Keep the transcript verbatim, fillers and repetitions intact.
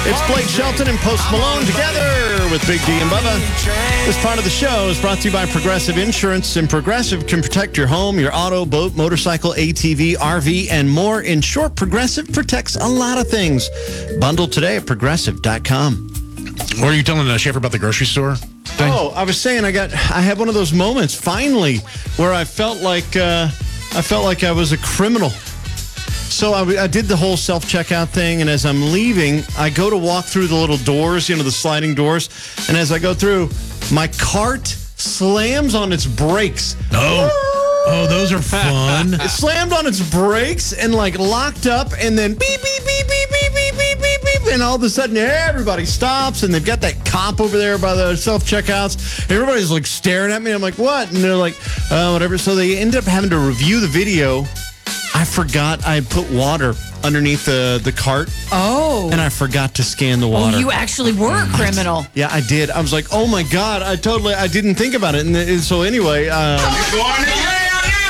It's Blake Shelton and Post Malone together with Big D and Bubba. This part of the show is brought to you by Progressive Insurance, and Progressive can protect your home, your auto, boat, motorcycle, A T V, R V, and more. In short, Progressive protects a lot of things. Bundle today at progressive dot com. What are you telling uh, Schaefer about the grocery store thing? Oh, I was saying I got I had one of those moments finally where I felt like uh, I felt like I was a criminal. So I, I did the whole self-checkout thing, and as I'm leaving, I go to walk through the little doors, you know, the sliding doors, and as I go through, my cart slams on its brakes. Oh, oh, those are fun. It slammed on its brakes and, like, locked up, and then beep, beep, beep, beep, beep, beep, beep, beep, beep, and all of a sudden, everybody stops, and they've got that cop over there by the self-checkouts. Everybody's, like, staring at me. I'm like, what? And they're like, uh, whatever. So they end up having to review the video. I forgot I put water underneath the, the cart. Oh. And I forgot to scan the water. Oh, you actually were a criminal. Yeah, I did. I was like, oh, my God. I totally, I didn't think about it. And, and so anyway. Uh, Good morning.